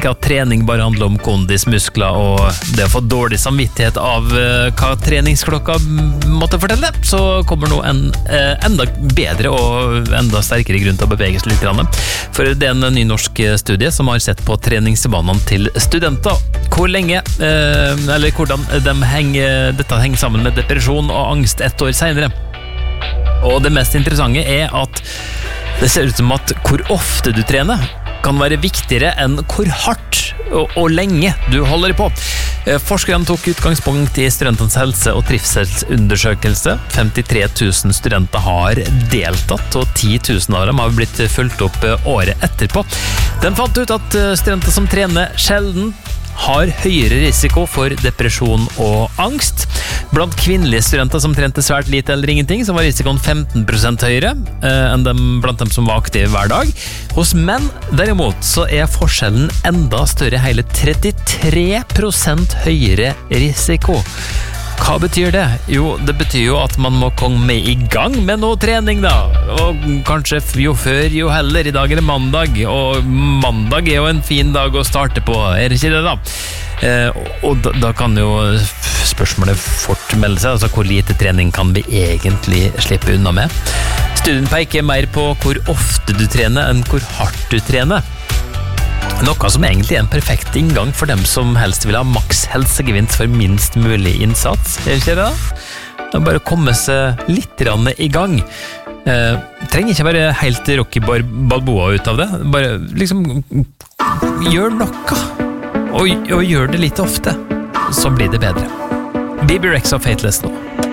tenker at trening bare handler om kondis, muskler og det å få dårlig samvittighet av hva treningsklokka måtte fortelle, så kommer nå en enda bedre og enda sterkere grunn til å bevege seg litt. For det er en ny norsk studie som har sett på treningsvanene til studenter. Hvor lenge, eller hvordan dette henger sammen med depresjon og angst 1 år senere. Og det mest interessante er at det ser ut som at hvor ofte du trener kan være viktigere enn hvor hardt og lenge du holder på. Forskerne tok utgangspunkt i studentenes helse- og trivselsundersøkelse. 53 000 studenter har deltatt, og 10 000 av dem har blitt fulgt opp året etterpå. Den fant ut at studenter som trener sjelden har høyere risiko for depresjon og angst. Blant kvinnelige studenter som trente svært lite eller ingenting, så var risikoen 15% høyere enn blant dem som var aktive hver dag. Hos menn, derimot, så er forskjellen enda større, hele 33% høyere risiko. Hva betyr det? Jo, det betyr jo at man må komme i gang med noe trening da. Og kanskje jo før, jo heller. I dag er det mandag, og mandag er jo en fin dag å starte på, er det ikke det da? Og da kan jo spørsmålet fort melde seg, altså hvor lite trening kan vi egentlig slippe unna med? Studien peker mer på hvor ofte du trener enn hvor hardt du trener. Noe som egentlig er en perfekt inngang for dem som helst vil ha maks helsegevinst for minst mulig innsats, er det ikke det da? Det er bare å komme seg litt i gang. Trenger ikke være helt Rocky Balboa ut av det, bare liksom gjør noe, og gjør det litt ofte, så blir det bedre. Baby Rex of Fateless nå.